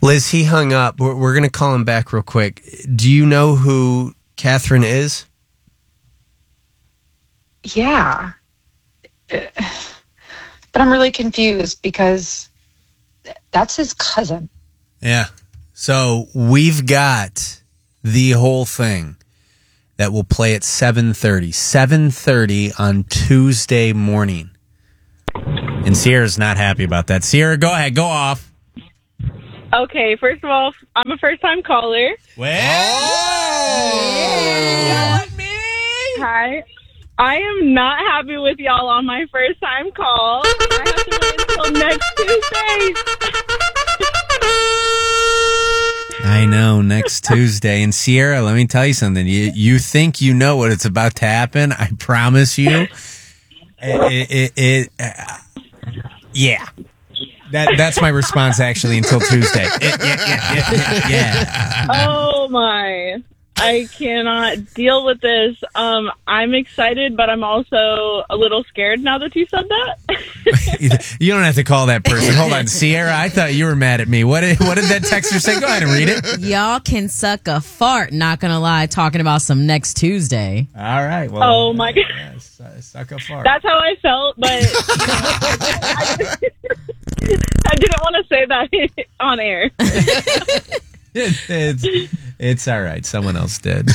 Liz, he hung up. We're going to call him back real quick. Do you know who Catherine is? Yeah. But I'm really confused because that's his cousin. Yeah. So we've got the whole thing that will play at 7:30. 7:30 on Tuesday morning. And Sierra's not happy about that. Sierra, go ahead. Go off. Okay, first of all, I'm a first-time caller. Hi. I am not happy with y'all on my first-time call. I have to wait until next Tuesday. I know, next Tuesday. And Sierra, let me tell you something. You think you know what it's about to happen. I promise you. Yeah. That's my response, actually, until Tuesday. Yeah. Oh, my. I cannot deal with this. I'm excited, but I'm also a little scared now that you said that. You don't have to call that person. Hold on. Sierra, I thought you were mad at me. What did that texter say? Go ahead and read it. Y'all can suck a fart, not gonna lie, talking about some next Tuesday. All right. Well, oh, my God. Yeah, suck a fart. That's how I felt, but I didn't want to say that on air. It's all right. Someone else did.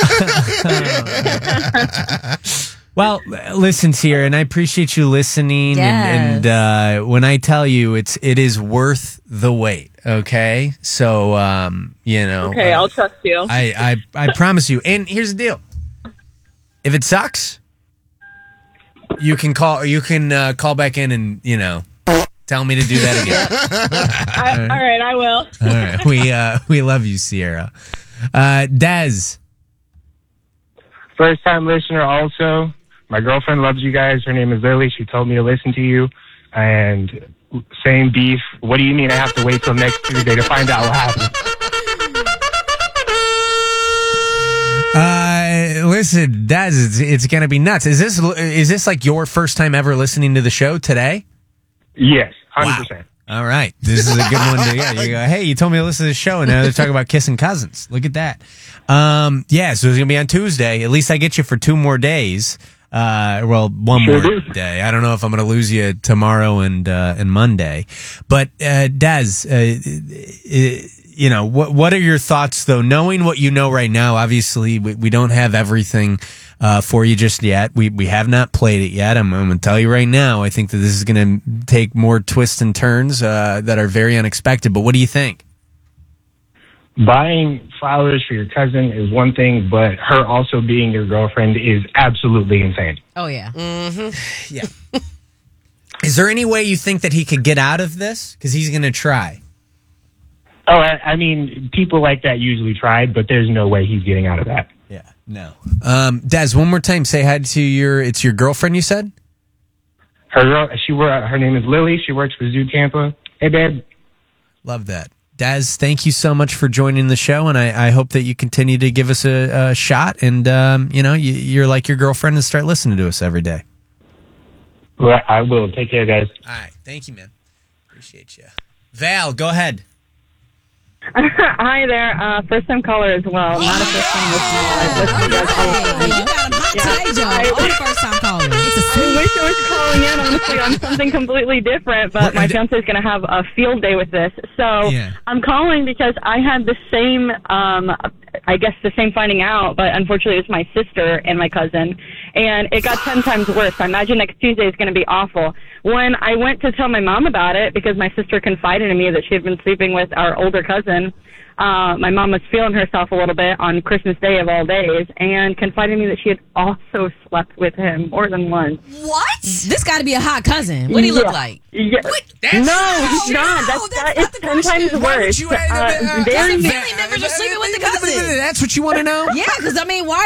Well, listen, Sierra, and I appreciate you listening. Yes. And when I tell you, it is worth the wait. Okay, so Okay, I'll trust you. I promise you. And here's the deal: if it sucks, you can call. You can call back in and tell me to do that again. All right, I will. All right, we love you, Sierra. Des. First time listener also. My girlfriend loves you guys. Her name is Lily. She told me to listen to you. And same beef. What do you mean I have to wait till next Tuesday to find out what happened? Listen, Des, it's going to be nuts. Is this like your first time ever listening to the show today? Yes, 100%. Wow. All right. This is a good one to you go, hey, you told me to listen to the show, and now they're talking about kissing cousins. Look at that. So it's going to be on Tuesday. At least I get you for 2 more days. One more day. I don't know if I'm going to lose you tomorrow and Monday. But, Des, what are your thoughts, though? Knowing what you know right now, obviously, we don't have everything for you just yet. We have not played it yet. I'm going to tell you right now, I think that this is going to take more twists and turns that are very unexpected. But what do you think? Buying flowers for your cousin is one thing, but her also being your girlfriend is absolutely insane. Oh, yeah. Mm-hmm. Yeah. Is there any way you think that he could get out of this? Because he's going to try. Oh, I mean, people like that usually try, but there's no way he's getting out of that. Yeah, no. Des, one more time, say hi to it's your girlfriend, you said? Her name is Lily. She works for Zoo Tampa. Hey, babe. Love that. Des, thank you so much for joining the show, and I hope that you continue to give us a shot, and, you're like your girlfriend and start listening to us every day. Well, I will. Take care, guys. All right. Thank you, man. Appreciate you. Val, go ahead. Hi there. First-time caller as well. Not a first-time listener. I've listened to you guys all the time. You got him hot today, Joe. All first-time callers. I wish I was calling in, honestly, on something completely different, but my fiance is going to have a field day with this. So I'm calling because I had the same, the same finding out, but unfortunately it was my sister and my cousin, and it got 10 times worse. I imagine next Tuesday is going to be awful. When I went to tell my mom about it, because my sister confided in me that she had been sleeping with our older cousin, my mom was feeling herself a little bit on Christmas Day of all days and confided in me that she had also slept with him more than once. What? This got to be a hot cousin. What do he look like? Yeah. No, he's not. It's 10 times worse. Very never just sleeping with the cousin. That's what you want to know? Yeah, because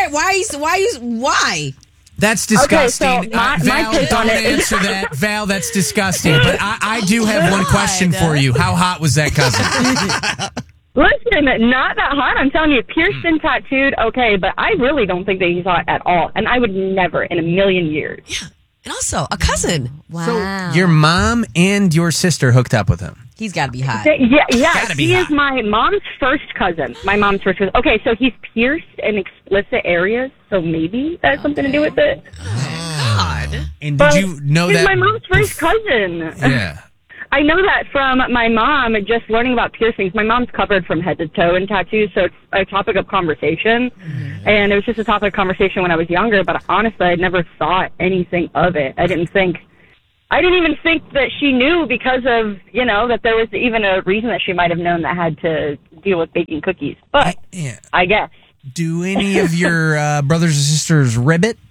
why? That's disgusting. Okay, so Val, don't answer that. Val, that's disgusting. But I do have one question for you. How hot was that cousin? Listen, not that hot. I'm telling you, pierced and tattooed, okay, but I really don't think that he's hot at all. And I would never in a million years. Yeah. And also, a cousin. Wow. So your mom and your sister hooked up with him? He's got to be hot. Yeah. Be He hot. is my mom's first cousin. My mom's first cousin. Okay, so he's pierced in explicit areas, so maybe that has something to do with it. God. And But did you know he's that? my mom's first cousin. Yeah. I know that from my mom, just learning about piercings. My mom's covered from head to toe in tattoos, so it's a topic of conversation. And it was just a topic of conversation when I was younger, but honestly, I never thought anything of it. I didn't even think that she knew because of, that there was even a reason that she might have known that had to deal with baking cookies. But Yeah. I guess. Do any of your brothers and sisters ribbit?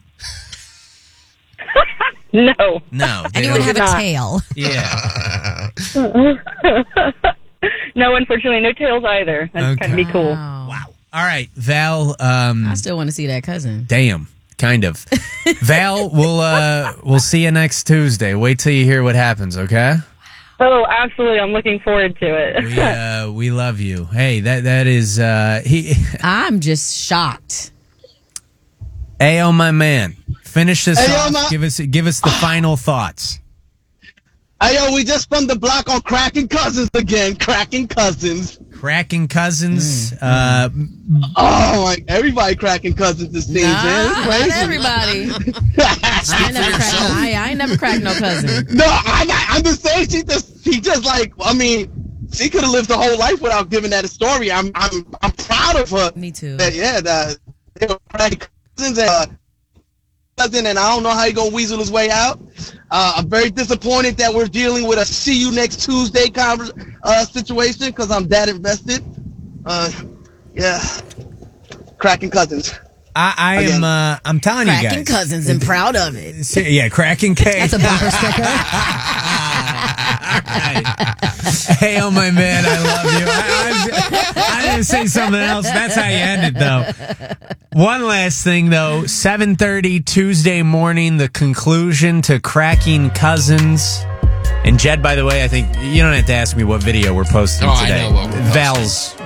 No. No. they Anyone don't. have a not. tail? Yeah. No, unfortunately, no tails either. That's Okay. kind of be cool. Wow. All right, Val. I still want to see that cousin. Damn. Kind of. Val, we'll see you next Tuesday. Wait till you hear what happens, okay? Oh, absolutely. I'm looking forward to it. We love you. Hey, that is he. I'm just shocked. Ayo, my man. Finish this Ayo, off. Give us the final thoughts. Hey, yo, we just from the block on Cracking Cousins again. Cracking Cousins. Cracking Cousins. Oh, like everybody cracking Cousins this season. It's Not crazy. everybody. I ain't never cracked no cousin. No, I'm just saying she just like, I mean, she could have lived her whole life without giving that a story. I'm proud of her. Me too. That, they were cracking cousins and I don't know how he gonna weasel his way out. I'm very disappointed that we're dealing with a see you next Tuesday situation because I'm that invested. Yeah, cracking cousins. I am. I'm telling you guys. Cracking cousins and proud of it. Yeah, cracking cake. That's a bumper sticker. Hey, oh my man, I love you. I didn't say something else. That's how you end it, though. One last thing, though. 7:30 Tuesday morning, the conclusion to Cracking Cousins. And Jed, by the way, I think you don't have to ask me what video we're posting today. I know what we're posting. Val's